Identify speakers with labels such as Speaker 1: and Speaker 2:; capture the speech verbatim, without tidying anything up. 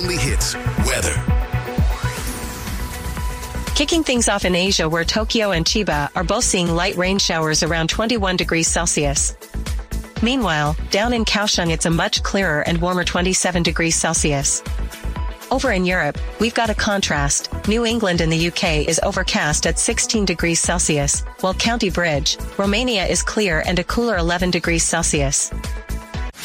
Speaker 1: only hits weather.
Speaker 2: Kicking things off in Asia, where Tokyo and Chiba are both seeing light rain showers around twenty-one degrees Celsius. Meanwhile, down in Kaohsiung it's a much clearer and warmer twenty-seven degrees Celsius. Over in Europe, we've got a contrast. New England in the U K is overcast at sixteen degrees Celsius, while County Bridge, Romania is clear and a cooler eleven degrees Celsius.